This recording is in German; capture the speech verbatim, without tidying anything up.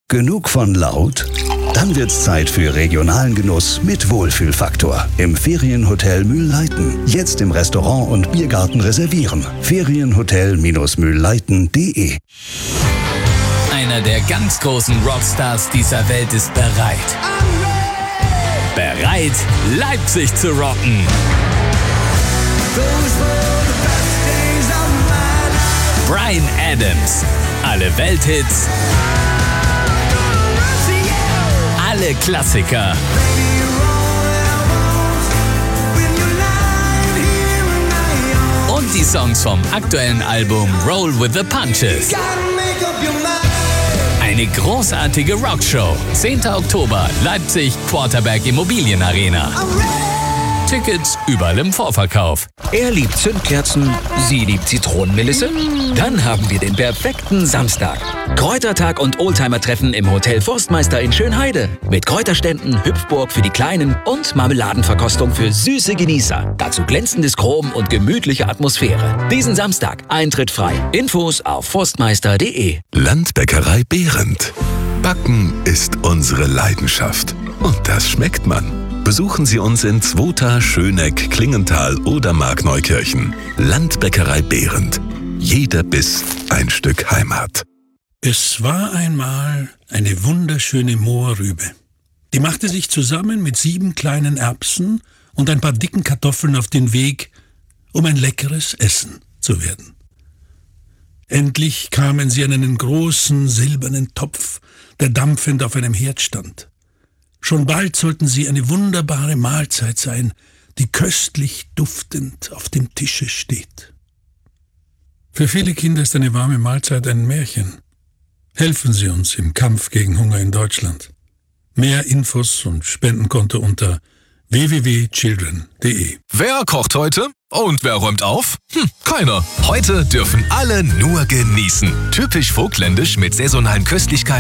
Genug von laut? Dann wird's Zeit für regionalen Genuss mit Wohlfühlfaktor im Ferienhotel Mühlleiten. Jetzt im Restaurant und Biergarten reservieren. Ferienhotel Mühlleiten punkt de. Einer der ganz großen Rockstars dieser Welt ist bereit. Bereit, Leipzig zu rocken. Bryan Adams. Alle Welthits. Alle Klassiker. Und die Songs vom aktuellen Album Roll with the Punches. Eine großartige Rockshow. zehnter Oktober, Leipzig, Quarterberg Immobilienarena. Tickets überall im Vorverkauf. Er liebt Zündkerzen, sie liebt Zitronenmelisse? Dann haben wir den perfekten Samstag. Kräutertag und Oldtimer-Treffen im Hotel Forstmeister in Schönheide. Mit Kräuterständen, Hüpfburg für die Kleinen und Marmeladenverkostung für süße Genießer. Dazu glänzendes Chrom und gemütliche Atmosphäre. Diesen Samstag Eintritt frei. Infos auf forstmeister punkt de. Landbäckerei Behrendt. Backen ist unsere Leidenschaft. Und das schmeckt man. Besuchen Sie uns in Zwota, Schöneck, Klingenthal oder Markneukirchen. Landbäckerei Behrendt. Jeder Biss ein Stück Heimat. Es war einmal eine wunderschöne Mohrrübe. Die machte sich zusammen mit sieben kleinen Erbsen und ein paar dicken Kartoffeln auf den Weg, um ein leckeres Essen zu werden. Endlich kamen sie an einen großen silbernen Topf, der dampfend auf einem Herd stand. Schon bald sollten sie eine wunderbare Mahlzeit sein, die köstlich duftend auf dem Tische steht. Für viele Kinder ist eine warme Mahlzeit ein Märchen. Helfen Sie uns im Kampf gegen Hunger in Deutschland. Mehr Infos und Spendenkonto unter w w w punkt children punkt de. Wer kocht heute? Und wer räumt auf? Hm, keiner. Heute dürfen alle nur genießen. Typisch vogtländisch mit saisonalen Köstlichkeiten